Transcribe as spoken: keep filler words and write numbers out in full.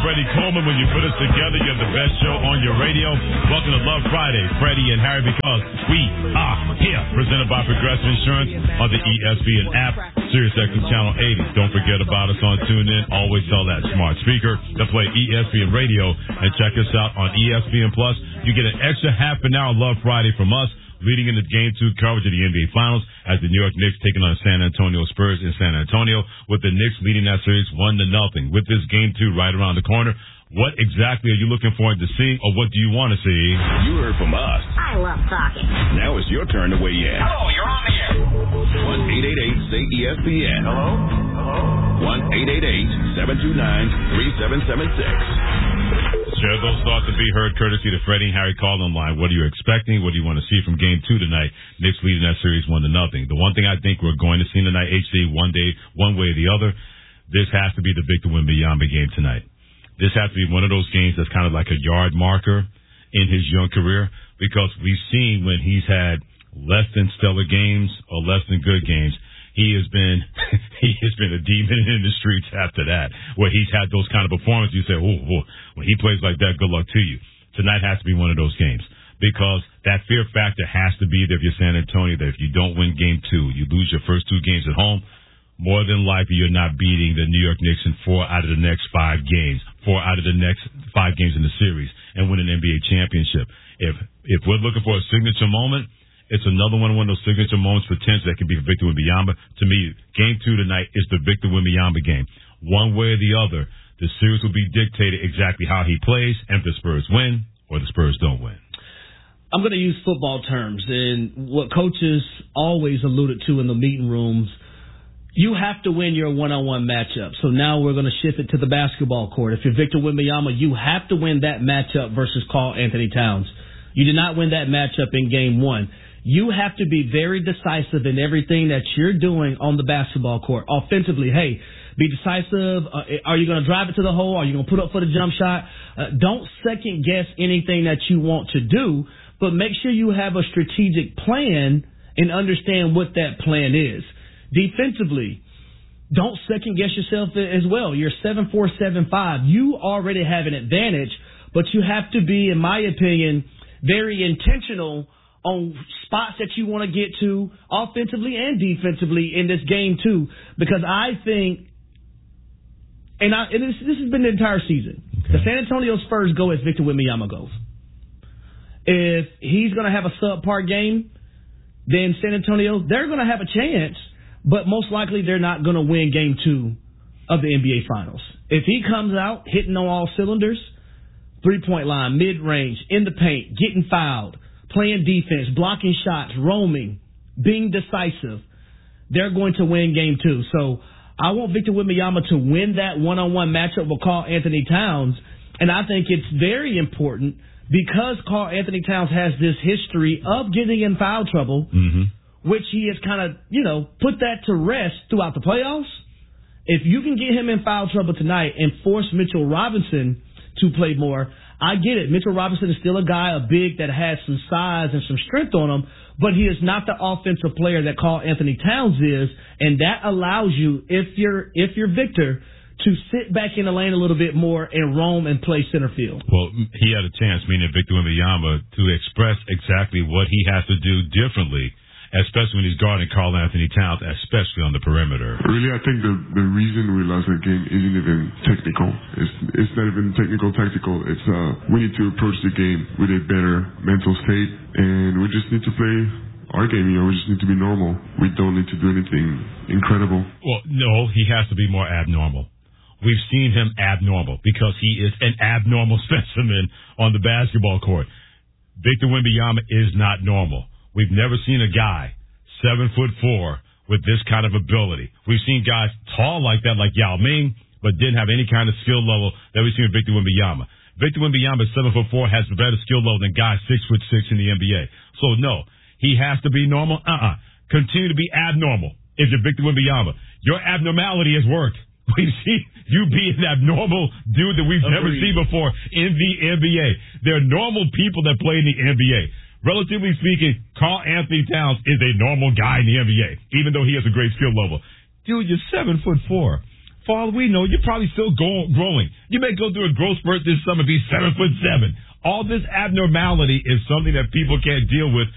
Freddie Coleman. When you put us together, you're the best show on your radio. Welcome to Love Friday, Freddie and Harry, because we are here. Presented by Progressive Insurance on the E S P N app, Sirius X M Channel eighty. Don't forget about us on TuneIn. Always tell that smart speaker to play E S P N Radio and check us out on E S P N Plus. You get an extra half an hour Love Friday from us, leading into Game two coverage of the N B A Finals as the New York Knicks taking on San Antonio Spurs in San Antonio, with the Knicks leading that series one to nothing. With this Game two right around the corner, what exactly are you looking forward to seeing, or what do you want to see? You heard from us. I love talking. Now it's your turn to weigh in. Hello, you're on the air. one eight eight eight say E S P N. Hello? Hello? one eight eight eight seven two nine three seven seven six. Share those thoughts and be heard courtesy to Freddie and Harry Call Online. What are you expecting? What do you want to see from Game two tonight? Knicks leading that series one to nothing. The one thing I think we're going to see tonight, H C, one day, one way or the other, this has to be the Victor Wembanyama game tonight. This has to be one of those games that's kind of like a yard marker in his young career, because we've seen when he's had less than stellar games or less than good games, he has been he has been a demon in the streets after that, where he's had those kind of performances. You say, oh, oh, when he plays like that, good luck to you. Tonight has to be one of those games, because that fear factor has to be there if you're San Antonio, that if you don't win game two, you lose your first two games at home, more than likely you're not beating the New York Knicks in four out of the next five games, four out of the next five games in the series, and win an N B A championship. If if we're looking for a signature moment, it's another one, one of those signature moments potentially that can be for Victor Wembanyama. To me, game two tonight is the Victor Wembanyama game. One way or the other, the series will be dictated exactly how he plays, and if the Spurs win or the Spurs don't win. I'm going to use football terms, and what coaches always alluded to in the meeting rooms, you have to win your one-on-one matchup. So now we're going to shift it to the basketball court. If you're Victor Wembanyama, you have to win that matchup versus Karl Anthony Towns. You did not win that matchup in game one. You have to be very decisive in everything that you're doing on the basketball court. Offensively, hey, be decisive. Uh, are you going to drive it to the hole? Are you going to put up for the jump shot? Uh, don't second-guess anything that you want to do, but make sure you have a strategic plan and understand what that plan is. Defensively, don't second-guess yourself as well. You're seven four, seven five. You already have an advantage, but you have to be, in my opinion, very intentional on spots that you want to get to offensively and defensively in this game too, because I think, and, I, and this, this has been the entire season, okay, the San Antonio Spurs go as Victor Wembanyama goes. If he's going to have a subpar game, then San Antonio, they're going to have a chance, but most likely they're not going to win game two of the N B A Finals. If he comes out hitting on all cylinders, three-point line, mid-range, in the paint, getting fouled, playing defense, blocking shots, roaming, being decisive, they're going to win game two. So I want Victor Wembanyama to win that one-on-one matchup with Karl Anthony Towns, and I think it's very important because Karl Anthony Towns has this history of getting in foul trouble, mm-hmm. which he has kind of, you know, put that to rest throughout the playoffs. If you can get him in foul trouble tonight and force Mitchell Robinson to play more, I get it. Mitchell Robinson is still a guy, a big that has some size and some strength on him, but he is not the offensive player that Karl Anthony Towns is, and that allows you, if you're if you're Victor, to sit back in the lane a little bit more and roam and play center field. Well, he had a chance, meaning Victor Wembanyama, to express exactly what he has to do differently, especially when he's guarding Karl Anthony Towns, especially on the perimeter. Really, I think the the reason we lost that game isn't even technical. It's it's not even technical, tactical. It's uh we need to approach the game with a better mental state, and we just need to play our game. You know, we just need to be normal. We don't need to do anything incredible. Well, no, he has to be more abnormal. We've seen him abnormal because he is an abnormal specimen on the basketball court. Victor Wembanyama is not normal. We've never seen a guy seven foot four with this kind of ability. We've seen guys tall like that, like Yao Ming, but didn't have any kind of skill level that we've seen with Victor Wembanyama. Victor Wembanyama, seven foot four, has a better skill level than guys six foot six in the N B A. So no, he has to be normal. Uh-uh. Continue to be abnormal if you're Victor Wembanyama. Your abnormality has worked. We've seen you be an abnormal dude that we've Agreed. never seen before in the N B A. There are normal people that play in the N B A. Relatively speaking, Karl Anthony Towns is a normal guy in the N B A, even though he has a great skill level. Dude, you're seven foot four. For all we know, you're probably still go- growing. You may go through a growth spurt this summer, be seven foot seven. All this abnormality is something that people can't deal with